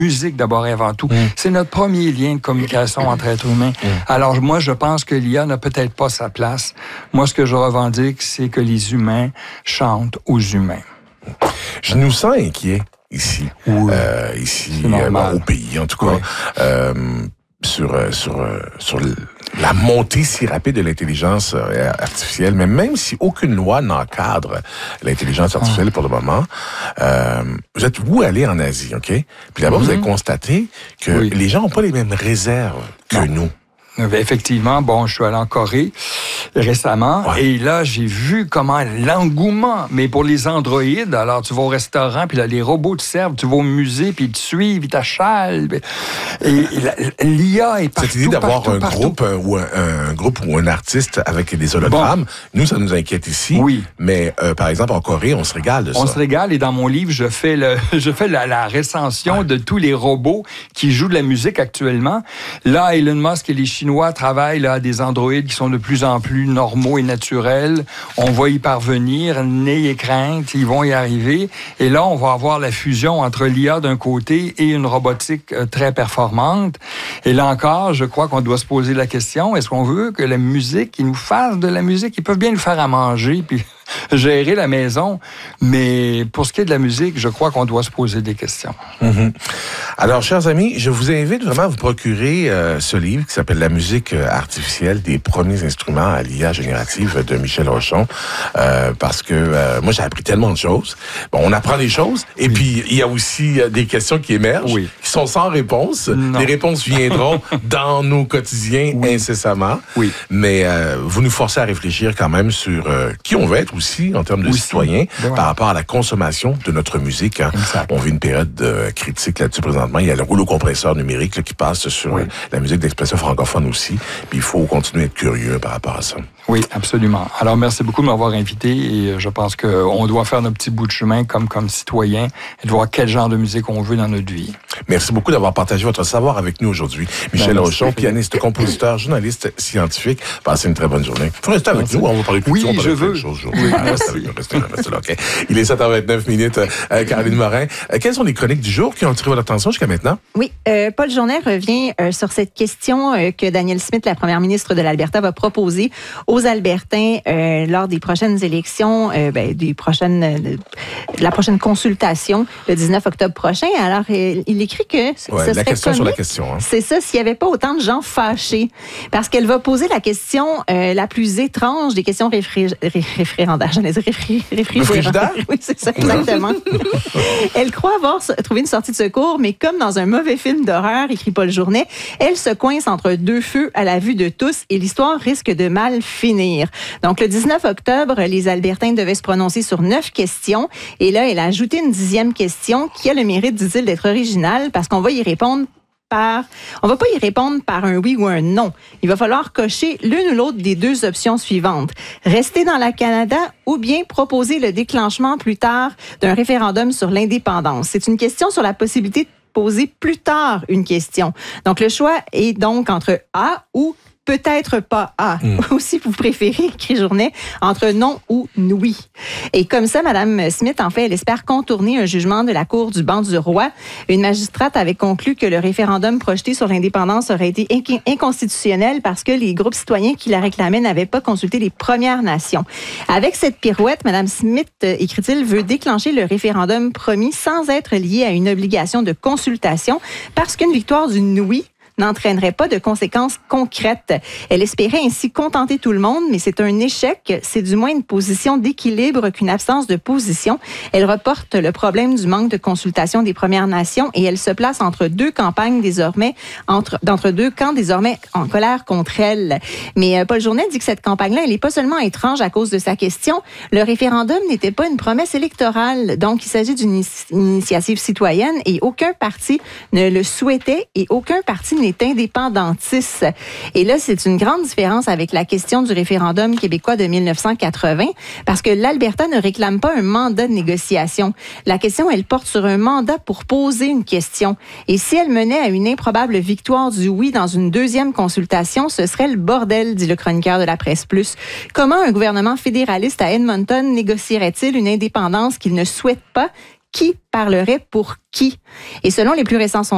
musique d'abord et avant tout. C'est notre premier lien de communication entre êtres humains. Alors moi, je pense que l'IA n'a peut-être pas sa place. Moi, ce que je revendique, c'est que les humains chantent aux humains. Je nous sens inquiets ici, oui. Au pays en tout cas, sur la montée si rapide de l'intelligence artificielle, mais même si aucune loi n'encadre l'intelligence artificielle pour le moment, vous êtes allé en Asie, OK? Puis là-bas, vous avez constaté que les gens n'ont pas les mêmes réserves que nous. Effectivement, je suis allé en Corée récemment et là, j'ai vu comment l'engouement, mais pour les androïdes, alors tu vas au restaurant, puis là, les robots te servent, tu vas au musée, puis ils te suivent, ils t'achalent. Et l'IA est partout. Cette idée d'avoir un groupe ou un artiste avec des hologrammes, nous, ça nous inquiète ici. Oui. Mais par exemple, en Corée, on se régale de ça. On se régale et dans mon livre, je fais la recension de tous les robots qui jouent de la musique actuellement. Là, Elon Musk et les Chinois travaillent à des androïdes qui sont de plus en plus normaux et naturels. On va y parvenir, n'ayez crainte, ils vont y arriver. Et là, on va avoir la fusion entre l'IA d'un côté et une robotique très performante. Et là encore, je crois qu'on doit se poser la question, est-ce qu'on veut que la musique, ils nous fassent de la musique? Ils peuvent bien nous faire à manger, puis gérer la maison. Mais pour ce qui est de la musique, je crois qu'on doit se poser des questions. Alors, chers amis, je vous invite vraiment à vous procurer ce livre qui s'appelle « La musique artificielle des premiers instruments à l'IA générative » de Michel Rochon. Parce que moi, j'ai appris tellement de choses. On apprend des choses. Et puis, il y a aussi des questions qui émergent, qui sont sans réponse. Non. Les réponses viendront dans nos quotidiens incessamment. Oui. Mais vous nous forcez à réfléchir quand même sur qui on veut être aussi en termes de citoyens par rapport à la consommation de notre musique. On vit une période critique là-dessus présentement. Il y a le rouleau compresseur numérique qui passe sur la musique d'expression francophone aussi. Puis il faut continuer à être curieux par rapport à ça. Oui, absolument. Alors, merci beaucoup de m'avoir invité et je pense qu'on doit faire notre petit bout de chemin comme citoyen et de voir quel genre de musique on veut dans notre vie. Merci beaucoup d'avoir partagé votre savoir avec nous aujourd'hui. Michel Rochon, pianiste, compositeur, journaliste, scientifique. Passez une très bonne journée. Faut rester avec nous, on va parler de culture, je veux. Restez là, OK. Il est 7h29 minutes. Caroline Morin, quelles sont les chroniques du jour qui ont attiré votre attention jusqu'à maintenant? Oui, Paul Journet revient sur cette question que Danielle Smith, la première ministre de l'Alberta, va proposer aux Albertains lors des prochaines élections, la prochaine consultation le 19 octobre prochain. Alors, il écrit que ce serait la question comique, sur la question. C'est ça, s'il n'y avait pas autant de gens fâchés. Parce qu'elle va poser la question la plus étrange des questions référendaires. J'allais dire réfrigérateur. Oui, c'est ça, exactement. Elle croit avoir trouvé une sortie de secours, mais comme dans un mauvais film d'horreur, écrit Paul Journet, elle se coince entre deux feux à la vue de tous et l'histoire risque de mal finir. Donc, le 19 octobre, les Albertains devaient se prononcer sur 9 questions. Et là, elle a ajouté une 10e question qui a le mérite, dit-il, d'être originale parce qu'on va y répondre on va pas y répondre par un oui ou un non. Il va falloir cocher l'une ou l'autre des deux options suivantes. Rester dans le Canada ou bien proposer le déclenchement plus tard d'un référendum sur l'indépendance. C'est une question sur la possibilité de poser plus tard une question. Donc, le choix est donc entre A ou peut-être pas A. Ou si vous préférez, écrit Journet, entre non ou oui. Et comme ça, Mme Smith, en fait, elle espère contourner un jugement de la Cour du banc du roi. Une magistrate avait conclu que le référendum projeté sur l'indépendance aurait été inconstitutionnel parce que les groupes citoyens qui la réclamaient n'avaient pas consulté les Premières Nations. Avec cette pirouette, Mme Smith, écrit-il, veut déclencher le référendum promis sans être lié à une obligation de consultation parce qu'une victoire du oui n'entraînerait pas de conséquences concrètes. Elle espérait ainsi contenter tout le monde, mais c'est un échec. C'est du moins une position d'équilibre qu'une absence de position. Elle reporte le problème du manque de consultation des Premières Nations et elle se place entre deux campagnes désormais, entre deux camps désormais en colère contre elle. Mais Paul Journet dit que cette campagne-là, elle n'est pas seulement étrange à cause de sa question. Le référendum n'était pas une promesse électorale. Donc, il s'agit d'une initiative citoyenne et aucun parti ne le souhaitait et aucun parti n'est indépendantiste. Et là, c'est une grande différence avec la question du référendum québécois de 1980, parce que l'Alberta ne réclame pas un mandat de négociation. La question, elle porte sur un mandat pour poser une question. Et si elle menait à une improbable victoire du oui dans une deuxième consultation, ce serait le bordel, dit le chroniqueur de la Presse Plus. Comment un gouvernement fédéraliste à Edmonton négocierait-il une indépendance qu'il ne souhaite pas? Qui parlerait pour qui? Et selon les plus récents sondages,